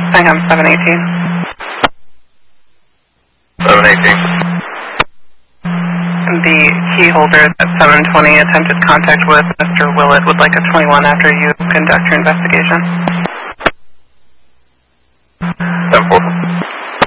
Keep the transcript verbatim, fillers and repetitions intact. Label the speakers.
Speaker 1: Sangham seven eighteen.
Speaker 2: seven eighteen.
Speaker 1: The key holder at seven twenty attempted contact with Mister Willett would like a twenty-one after you conduct your investigation.